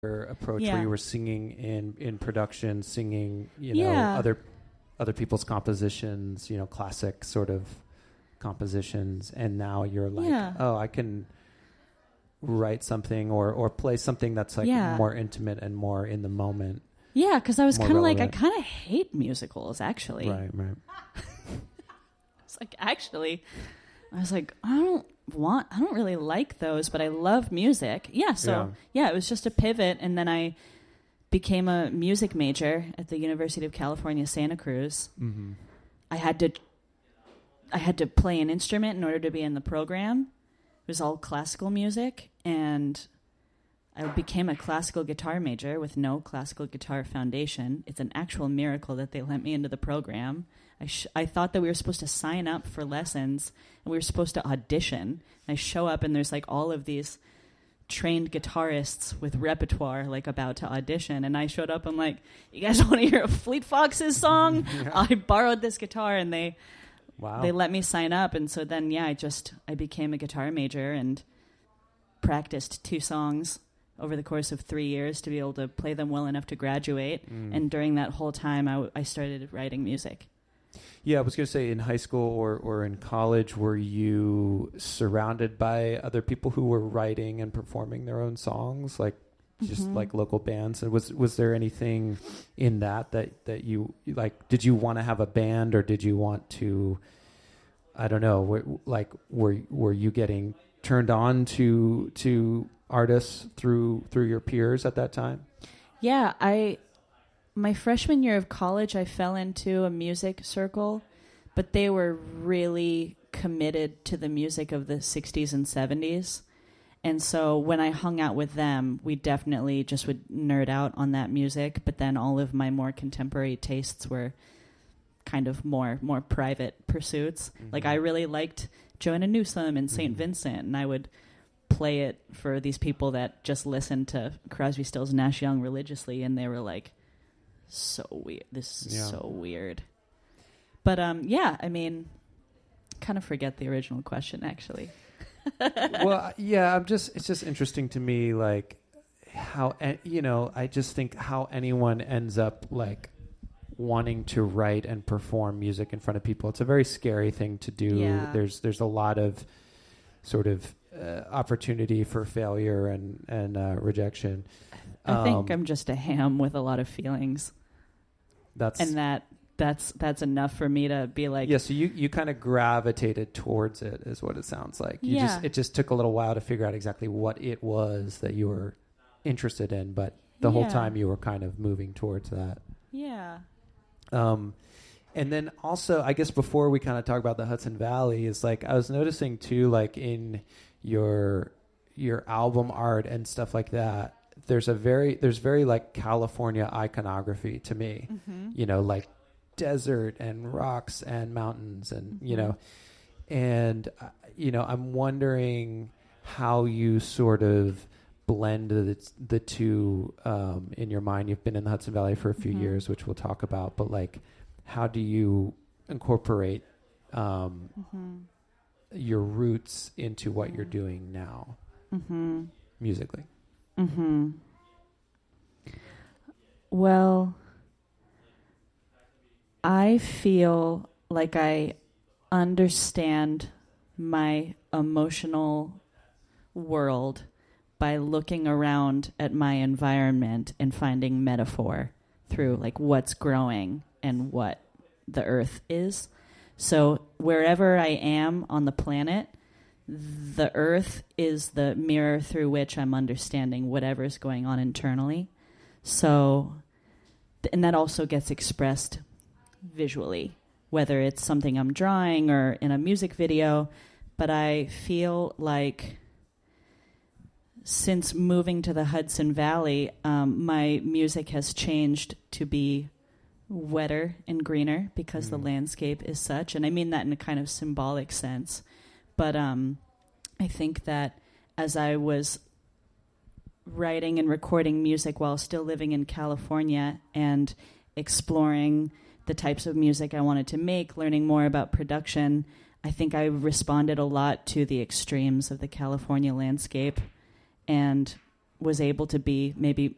approach where you were singing in production, singing, other people's compositions, classic sort of compositions, and now you're like, oh, I can write something or play something that's like more intimate and more in the moment. Yeah, because I was kind of like, I kind of hate musicals, actually. Right. It's like, actually, I was like, I don't really like those, but I love music. Yeah, so it was just a pivot, and then I became a music major at the University of California, Santa Cruz. Mm-hmm. I had to play an instrument in order to be in the program. It was all classical music, and I became a classical guitar major with no classical guitar foundation. It's an actual miracle that they let me into the program. I thought that we were supposed to sign up for lessons, and we were supposed to audition. I show up, and there's like all of these trained guitarists with repertoire like about to audition, and I showed up. I'm like, you guys want to hear a Fleet Foxes song? I borrowed this guitar, and they let me sign up. And so then I became a guitar major and practiced 2 songs over the course of 3 years to be able to play them well enough to graduate. And during that whole time I started writing music. Yeah, I was going to say, in high school or in college, were you surrounded by other people who were writing and performing their own songs, like just like local bands? And was there anything in that you like? Did you want to have a band, or did you want to? I don't know. Were you getting turned on to artists through your peers at that time? Yeah, my freshman year of college, I fell into a music circle, but they were really committed to the music of the 60s and 70s. And so when I hung out with them, we definitely just would nerd out on that music. But then all of my more contemporary tastes were kind of more private pursuits. Mm-hmm. Like I really liked Joanna Newsom and St. Vincent, and I would play it for these people that just listened to Crosby, Stills, Nash Young religiously, and they were like, so weird. This is so weird. But I mean, kind of forget the original question, actually. Well, yeah, it's just interesting to me, like how, I just think how anyone ends up like wanting to write and perform music in front of people. It's a very scary thing to do. Yeah. There's a lot of sort of opportunity for failure and rejection. I think I'm just a ham with a lot of feelings. That's enough for me to be like, so you kind of gravitated towards it, is what it sounds like. It just took a little while to figure out exactly what it was that you were interested in, but the whole time you were kind of moving towards that. Yeah. And then also, I guess before we kind of talk about the Hudson Valley, is like I was noticing too, like in your album art and stuff like that, there's very like California iconography to me, like desert and rocks and mountains and, I'm wondering how you sort of blend the two in your mind. You've been in the Hudson Valley for a few years, which we'll talk about, but like, how do you incorporate your roots into what you're doing now musically? Well, I feel like I understand my emotional world by looking around at my environment and finding metaphor through like what's growing and what the earth is. So wherever I am on the planet, the earth is the mirror through which I'm understanding whatever's going on internally. So, and that also gets expressed visually, whether it's something I'm drawing or in a music video. But I feel like since moving to the Hudson Valley, my music has changed to be wetter and greener because the landscape is such. And I mean that in a kind of symbolic sense. But I think that as I was writing and recording music while still living in California and exploring the types of music I wanted to make, learning more about production, I think I responded a lot to the extremes of the California landscape and was able to be maybe